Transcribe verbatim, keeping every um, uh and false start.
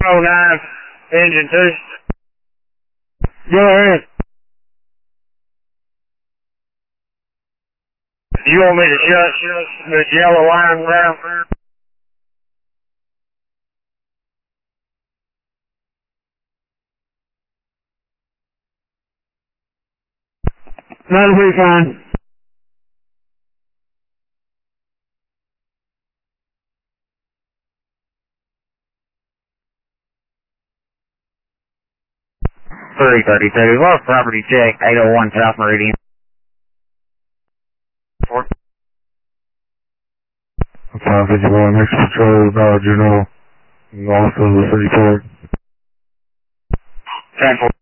oh nine, engine two. Go ahead. You want me to shut this yellow line down? That'll be fine. three thirty-two, well, property check, eight oh one South Meridian. Four. five fifty-one, next patrol, knowledge, you know, also the city port. ten four.